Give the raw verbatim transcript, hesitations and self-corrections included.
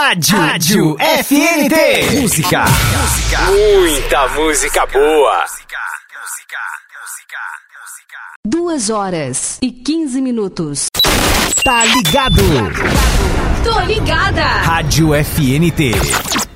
Rádio, Rádio F N T. Música. Música. Muita música boa. Duas horas e quinze minutos. Tá ligado? Tô ligada. Rádio F N T.